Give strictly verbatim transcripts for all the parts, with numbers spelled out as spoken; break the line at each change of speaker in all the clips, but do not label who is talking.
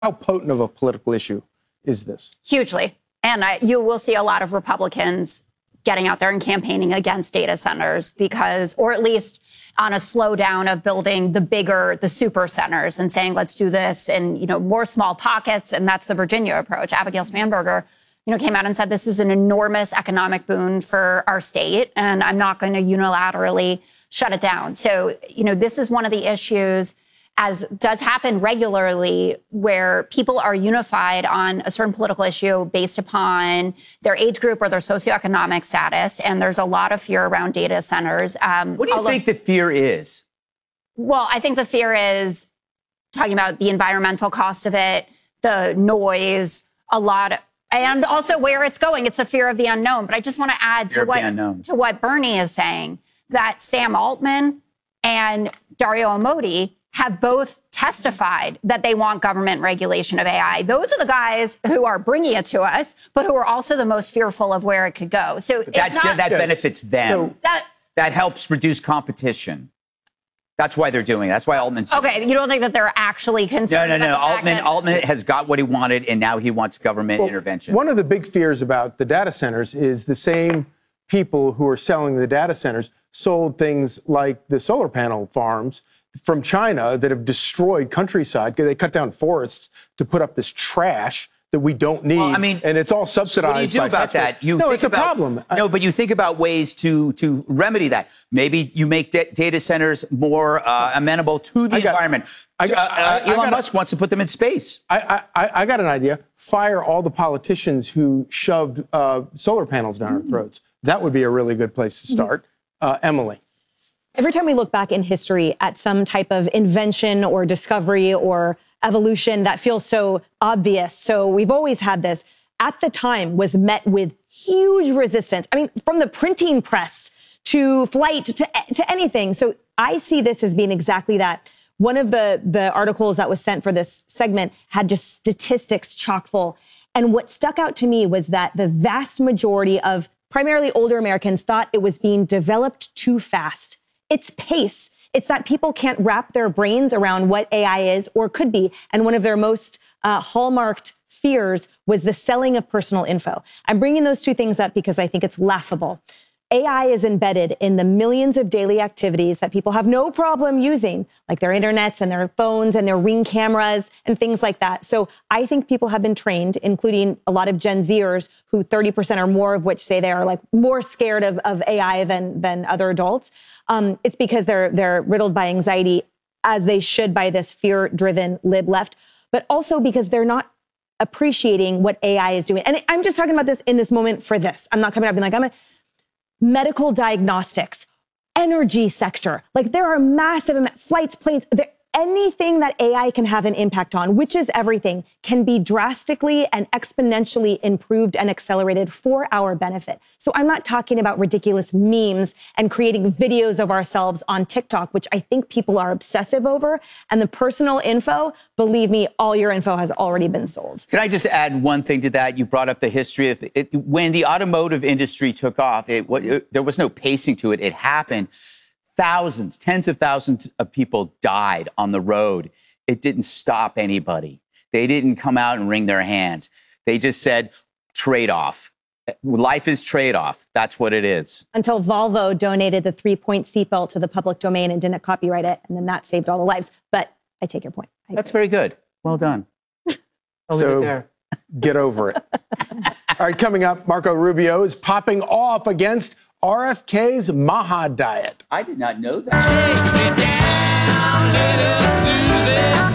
How potent of a political issue is this?
Hugely. And I, you will see a lot of Republicans getting out there and campaigning against data centers because, or at least on a slowdown of building the bigger, the super centers and saying, let's do this in, you know, more small pockets. And that's the Virginia approach. Abigail Spanberger, you know, came out and said, this is an enormous economic boon for our state, and I'm not going to unilaterally shut it down. So, you know, this is one of the issues, as does happen regularly, where people are unified on a certain political issue based upon their age group or their socioeconomic status. And there's a lot of fear around data centers. Um,
what do you although, think the fear is?
Well, I think the fear is talking about the environmental cost of it, the noise, a lot of, and also where it's going. It's the fear of the unknown. But I just want to add to what, to what Bernie is saying, that Sam Altman and Dario Amodei have both testified that they want government regulation of A I. Those are the guys who are bringing it to us, but who are also the most fearful of where it could go. So
that,
it's not,
that benefits them.
So
that,
that helps reduce competition. That's why they're doing it. That's why Altman's...
Okay, you don't think that they're actually concerned
No, no, no. Altman,
that-
Altman has got what he wanted, and now he wants government
well,
intervention.
One of the big fears about the data centers is the same people who are selling the data centers sold things like the solar panel farms from China that have destroyed countryside because they cut down forests to put up this trash that we don't need.
Well, I mean,
and it's all subsidized.
What do you do
by
about
taxpayers.
that? You
no,
think
it's a
about,
problem.
No, but you think about ways to to remedy that. Maybe you make da- data centers more uh, amenable to the I got, environment. I got, uh, uh, I, I Elon got Musk a, wants to put them in space.
I, I, I got an idea. Fire all the politicians who shoved uh, solar panels down mm-hmm. our throats. That would be a really good place to start. Uh, Emily.
Every time we look back in history at some type of invention or discovery or evolution that feels so obvious, so we've always had this, at the time was met with huge resistance. I mean, from the printing press to flight to, to anything. So I see this as being exactly that. One of the, the articles that was sent for this segment had just statistics chock full. And what stuck out to me was that the vast majority of primarily older Americans thought it was being developed too fast. It's pace. It's that people can't wrap their brains around what A I is or could be. And one of their most uh, hallmarked fears was the selling of personal info. I'm bringing those two things up because I think it's laughable. A I is embedded in the millions of daily activities that people have no problem using, like their internets and their phones and their Ring cameras and things like that. So I think people have been trained, including a lot of Gen Zers, who thirty percent or more of which say they are like more scared of, of A I than, than other adults. Um, it's because they're, they're riddled by anxiety, as they should by this fear-driven lib left, but also because they're not appreciating what A I is doing. And I'm just talking about this in this moment for this. I'm not coming up being like, I'm a medical diagnostics, energy sector. Like there are massive flights, planes, there, anything that A I can have an impact on, which is everything, can be drastically and exponentially improved and accelerated for our benefit. So I'm not talking about ridiculous memes and creating videos of ourselves on TikTok, which I think people are obsessive over. And the personal info, believe me, all your info has already been sold.
Can I just add one thing to that? You brought up the history of it. When the automotive industry took off, it, it, there was no pacing to it. It happened. Thousands, tens of thousands of people died on the road. It didn't stop anybody. They didn't come out and wring their hands. They just said, trade-off. Life is trade-off. That's what it is.
Until Volvo donated the three-point seatbelt to the public domain and didn't copyright it, and then that saved all the lives. But I take your point. I
That's very good. Well done. I'll
so,
leave it there.
Get over it. All right, coming up, Marco Rubio is popping off against R F K's Maha diet.
I did not know that.
Take me down, little Susan.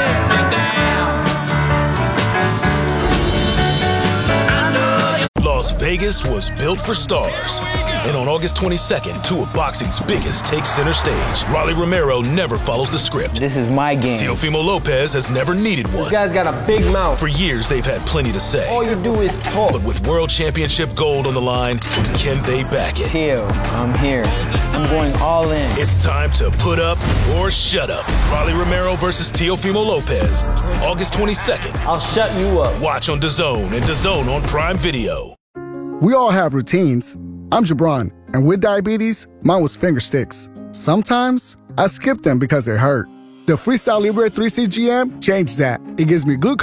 Take me down.
Las Vegas was built for stars. And on August twenty-second, two of boxing's biggest take center stage. Rolly Romero never follows the script.
This is my game.
Teofimo Lopez has never needed one.
This guy's got a big mouth.
For years, they've had plenty to say.
All you do is talk.
But with world championship gold on the line, can they back it?
Teo, I'm here. I'm going all in.
It's time to put up or shut up. Rolly Romero versus Teofimo Lopez. August twenty-second.
I'll shut you up.
Watch on DAZN and DAZN on Prime Video.
We all have routines. I'm Jabron, and with diabetes, mine was finger sticks. Sometimes I skip them because they hurt. The Freestyle Libre three C G M changed that. It gives me glucose